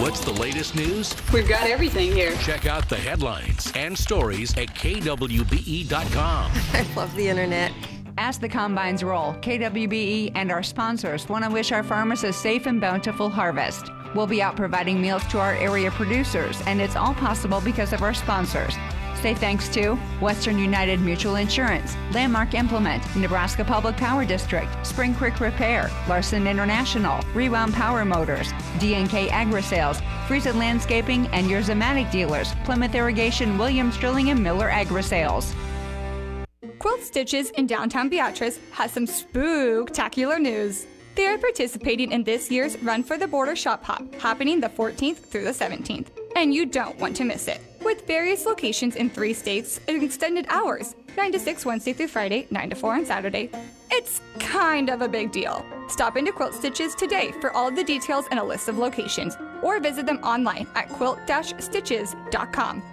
What's the latest news? We've got everything here. Check out the headlines and stories at kwbe.com. I love the internet. As the combines roll, KWBE and our sponsors want to wish our farmers a safe and bountiful harvest. We'll be out providing meals to our area producers, and it's all possible because of our sponsors. Say thanks to Western United Mutual Insurance, Landmark Implement, Nebraska Public Power District, Spring Creek Repair, Larson International, Rewound Power Motors, D&K Agri-Sales, Friesen Landscaping, and your Zematic dealers, Plymouth Irrigation, Williams Drilling, and Miller Agri-Sales. Quilt Stitches in downtown Beatrice has some spooktacular news. They are participating in this year's Run for the Border Shop Hop, happening the 14th through the 17th, and you don't want to miss it. With various locations in 3 states and extended hours, 9 to 6 Wednesday through Friday, 9 to 4 on Saturday. It's kind of a big deal. Stop into Quilt Stitches today for all of the details and a list of locations, or visit them online at quilt-stitches.com.